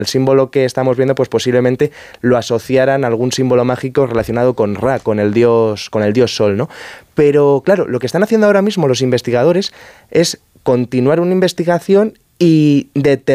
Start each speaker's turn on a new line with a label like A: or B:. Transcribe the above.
A: El símbolo que estamos viendo, pues posiblemente lo asociaran a algún símbolo mágico relacionado con Ra, con el dios Sol, ¿no? Pero claro, lo que están haciendo ahora mismo los investigadores es continuar una investigación y determinar